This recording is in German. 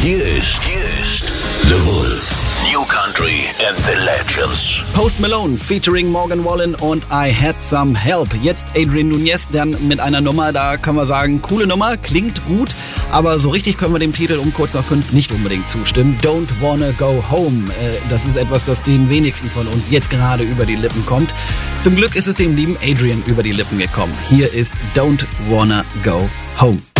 Hier ist The Wolf. New Country and the Legends. Post Malone featuring Morgan Wallen und I Had Some Help. Jetzt Adrian Nunez dann mit einer Nummer, da können wir sagen, coole Nummer, klingt gut, aber so richtig können wir dem Titel um kurz nach 5 nicht unbedingt zustimmen. Don't Wanna Go Home. Das ist etwas, das den wenigsten von uns jetzt gerade über die Lippen kommt. Zum Glück ist es dem lieben Adrian über die Lippen gekommen. Hier ist Don't Wanna Go Home.